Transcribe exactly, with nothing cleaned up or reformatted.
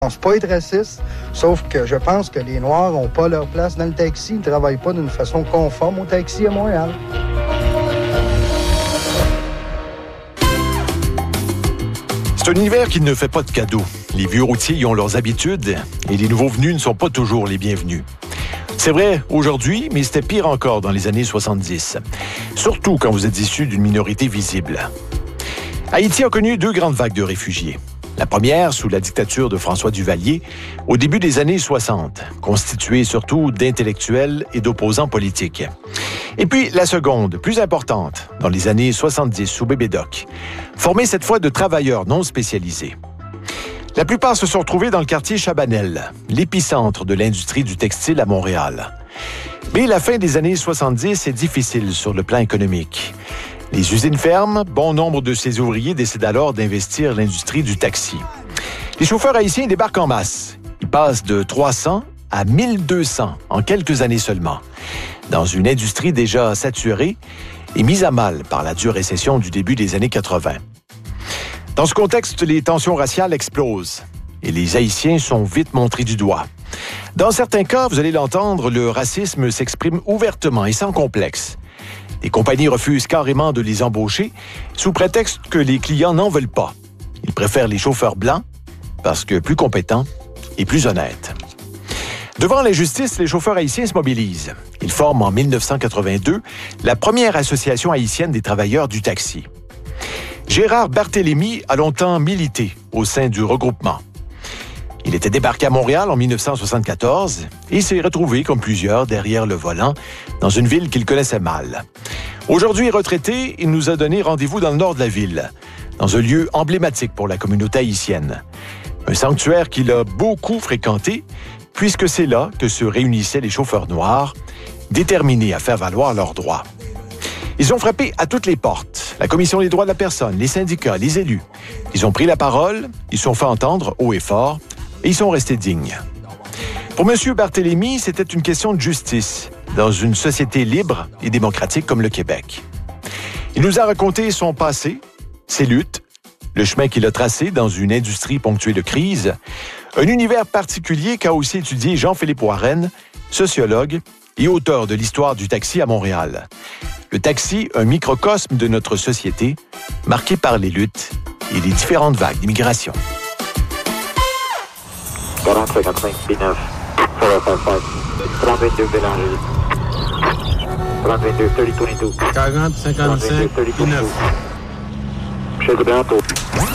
Je pense pas être raciste, sauf que je pense que les Noirs n'ont pas leur place dans le taxi. Ils ne travaillent pas d'une façon conforme au taxi à Montréal. C'est un univers qui ne fait pas de cadeaux. Les vieux routiers y ont leurs habitudes et les nouveaux venus ne sont pas toujours les bienvenus. C'est vrai aujourd'hui, mais c'était pire encore dans les années soixante-dix. Surtout quand vous êtes issu d'une minorité visible. Haïti a connu deux grandes vagues de réfugiés. La première, sous la dictature de François Duvalier, au début des années soixante, constituée surtout d'intellectuels et d'opposants politiques. Et puis la seconde, plus importante, dans les années soixante-dix, sous Bébé Doc, formée cette fois de travailleurs non spécialisés. La plupart se sont retrouvés dans le quartier Chabanel, l'épicentre de l'industrie du textile à Montréal. Mais la fin des années soixante-dix est difficile sur le plan économique. Les usines ferment, bon nombre de ces ouvriers décident alors d'investir l'industrie du taxi. Les chauffeurs haïtiens débarquent en masse. Ils passent de trois cents à mille deux cents en quelques années seulement, dans une industrie déjà saturée et mise à mal par la dure récession du début des années quatre-vingt. Dans ce contexte, les tensions raciales explosent et les Haïtiens sont vite montrés du doigt. Dans certains cas, vous allez l'entendre, le racisme s'exprime ouvertement et sans complexe. Les compagnies refusent carrément de les embaucher sous prétexte que les clients n'en veulent pas. Ils préfèrent les chauffeurs blancs parce que plus compétents et plus honnêtes. Devant la justice, les chauffeurs haïtiens se mobilisent. Ils forment en dix-neuf cent quatre-vingt-deux la première association haïtienne des travailleurs du taxi. Gérard Barthélemy a longtemps milité au sein du regroupement. Il était débarqué à Montréal en dix-neuf cent soixante-quatorze et s'est retrouvé, comme plusieurs, derrière le volant, dans une ville qu'il connaissait mal. Aujourd'hui retraité, il nous a donné rendez-vous dans le nord de la ville, dans un lieu emblématique pour la communauté haïtienne. Un sanctuaire qu'il a beaucoup fréquenté, puisque c'est là que se réunissaient les chauffeurs noirs, déterminés à faire valoir leurs droits. Ils ont frappé à toutes les portes, la Commission des droits de la personne, les syndicats, les élus. Ils ont pris la parole, ils se sont fait entendre haut et fort, et ils sont restés dignes. Pour M. Barthélemy, c'était une question de justice, dans une société libre et démocratique comme le Québec. Il nous a raconté son passé, ses luttes, le chemin qu'il a tracé dans une industrie ponctuée de crise, un univers particulier qu'a aussi étudié Jean-Philippe Warren, sociologue et auteur de l'histoire du taxi à Montréal. Le taxi, un microcosme de notre société, marqué par les luttes et les différentes vagues d'immigration. quarante cinquante-cinq P neuf, quatre cent cinquante-cinq, trente vingt-deux Bélanger, trente vingt-deux, trente vingt-deux, quarante cinquante-cinq P neuf. Chez le bientôt.